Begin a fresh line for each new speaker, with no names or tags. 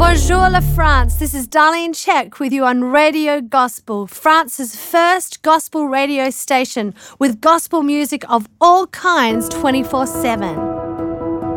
Bonjour la France, this is Darlene Check with you on Radio Gospel, France's first gospel radio station with gospel music of all kinds 24/7.